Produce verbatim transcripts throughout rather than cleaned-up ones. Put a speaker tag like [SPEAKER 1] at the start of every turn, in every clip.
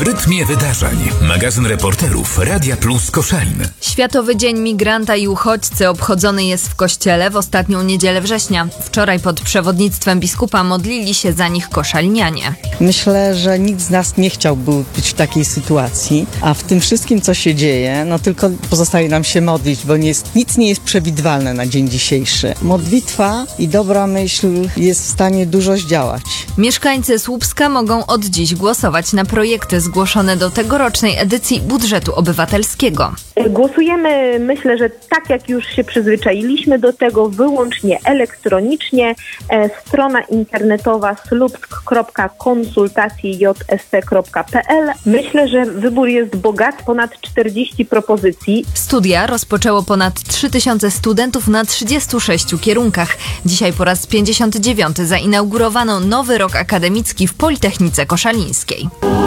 [SPEAKER 1] W rytmie wydarzeń. Magazyn reporterów Radia Plus Koszalin.
[SPEAKER 2] Światowy Dzień Migranta i Uchodźcy obchodzony jest w kościele w ostatnią niedzielę września. Wczoraj pod przewodnictwem biskupa modlili się za nich koszalinianie.
[SPEAKER 3] Myślę, że nikt z nas nie chciałby być w takiej sytuacji, a w tym wszystkim, co się dzieje, no tylko pozostaje nam się modlić, bo nie jest, nic nie jest przewidywalne na dzień dzisiejszy. Modlitwa i dobra myśl jest w stanie dużo zdziałać.
[SPEAKER 2] Mieszkańcy Słupska mogą od dziś głosować na projekty zgłoszone do tegorocznej edycji budżetu obywatelskiego.
[SPEAKER 4] Głosujemy, myślę, że tak jak już się przyzwyczailiśmy do tego, wyłącznie elektronicznie. E, strona internetowa słupsk kropka konsultacje j s c kropka p l. Myślę, że wybór jest bogaty, ponad czterdzieści propozycji.
[SPEAKER 2] Studia rozpoczęło ponad trzy tysiące studentów na trzydziestu sześciu kierunkach. Dzisiaj po raz pięćdziesiąty dziewiąty zainaugurowano nowy rok akademicki w Politechnice Koszalińskiej.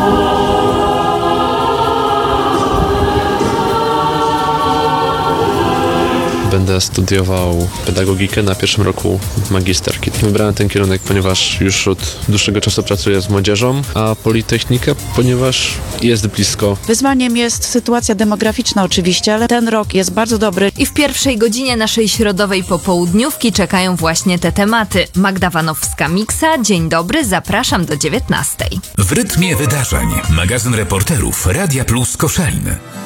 [SPEAKER 5] Będę studiował pedagogikę na pierwszym roku magisterki. Wybrałem ten kierunek, ponieważ już od dłuższego czasu pracuję z młodzieżą, a Politechnikę, ponieważ jest blisko.
[SPEAKER 6] Wyzwaniem jest sytuacja demograficzna oczywiście, ale ten rok jest bardzo dobry.
[SPEAKER 2] I w pierwszej godzinie naszej środowej popołudniówki czekają właśnie te tematy. Magda Wanowska-Miksa, dzień dobry, zapraszam do dziewiętnastej.
[SPEAKER 1] W rytmie wydarzeń. Magazyn reporterów Radia Plus Koszalin.